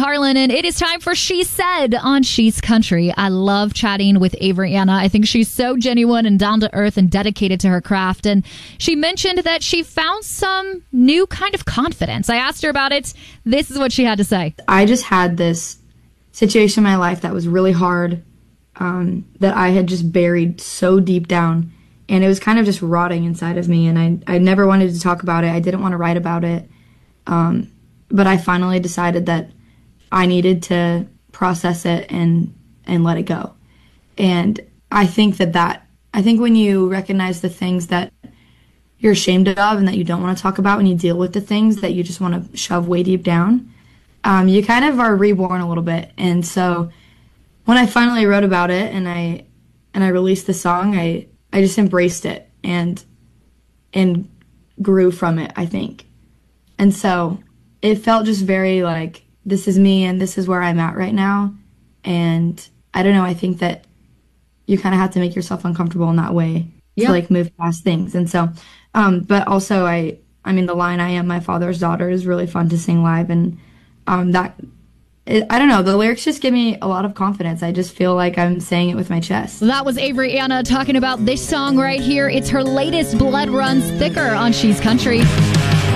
Carlin, and it is time for She Said on She's Country. I love chatting with Avery Anna. I think she's so genuine and down to earth and dedicated to her craft. And she mentioned that she found some new kind of confidence. I asked her about it. This is what she had to say. I just had this situation in my life that was really hard, that I had just buried so deep down. And it was kind of just rotting inside of me. And I never wanted to talk about it. I didn't want to write about it. But I finally decided that I needed to process it and let it go. And I think I think when you recognize the things that you're ashamed of and that you don't want to talk about, when you deal with the things that you just want to shove way deep down, you kind of are reborn a little bit. And so when I finally wrote about it and I released the song, I just embraced it and grew from it, I think. And so it felt just very like, this is me and this is where I'm at right now. And I don't know, I think that you kind of have to make yourself uncomfortable in that way to like move past things. And so, but also I mean, the line, I am my father's daughter, is really fun to sing live. And I don't know, the lyrics just give me a lot of confidence. I just feel like I'm saying it with my chest. That was Avery Anna talking about this song right here. It's her latest, Blood Runs Thicker, on She's Country.